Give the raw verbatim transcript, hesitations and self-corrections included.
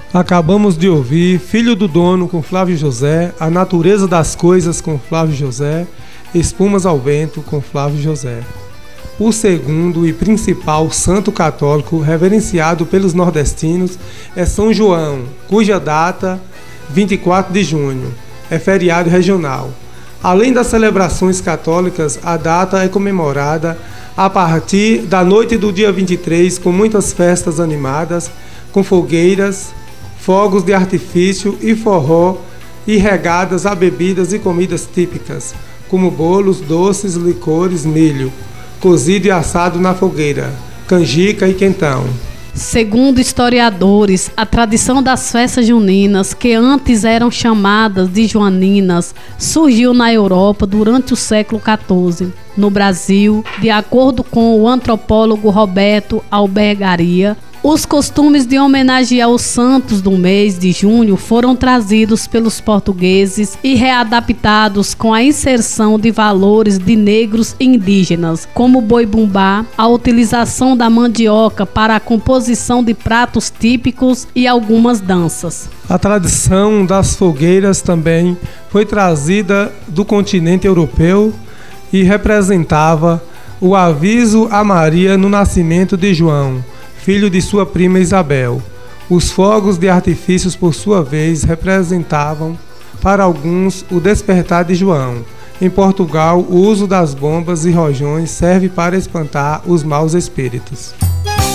Acabamos de ouvir Filho do Dono com Flávio José, A Natureza das Coisas com Flávio José, Espumas ao Vento com Flávio José. O segundo e principal santo católico reverenciado pelos nordestinos é São João, cuja data, vinte e quatro de junho, é feriado regional. Além das celebrações católicas, a data é comemorada a partir da noite do dia vinte e três com muitas festas animadas, com fogueiras, fogos de artifício e forró e regadas a bebidas e comidas típicas, como bolos, doces, licores, milho, cozido e assado na fogueira, canjica e quentão. Segundo historiadores, a tradição das festas juninas, que antes eram chamadas de joaninas, surgiu na Europa durante o século quatorze. No Brasil, de acordo com o antropólogo Roberto Albergaria, os costumes de homenagear os santos do mês de junho foram trazidos pelos portugueses e readaptados com a inserção de valores de negros e indígenas, como o boi-bumbá, a utilização da mandioca para a composição de pratos típicos e algumas danças. A tradição das fogueiras também foi trazida do continente europeu e representava o aviso a Maria no nascimento de João, filho de sua prima Isabel. Os fogos de artifícios, por sua vez, representavam, para alguns, o despertar de João. Em Portugal, o uso das bombas e rojões serve para espantar os maus espíritos.